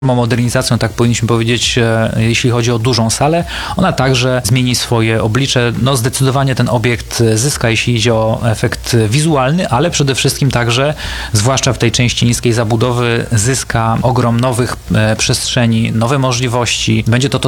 Modernizacją, tak powinniśmy powiedzieć, jeśli chodzi o dużą salę, ona także zmieni swoje oblicze. No zdecydowanie ten obiekt zyska, jeśli idzie o efekt wizualny, ale przede wszystkim także, zwłaszcza w tej części niskiej zabudowy, zyska ogrom nowych przestrzeni, nowe możliwości. Będzie to